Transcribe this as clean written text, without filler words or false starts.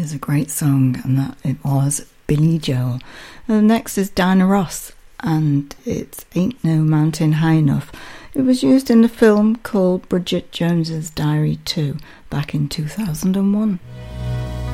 is a great song, and that it was Billy Joel. And next is Diana Ross, and it's Ain't No Mountain High Enough. It was used in the film called Bridget Jones's Diary 2 back in 2001.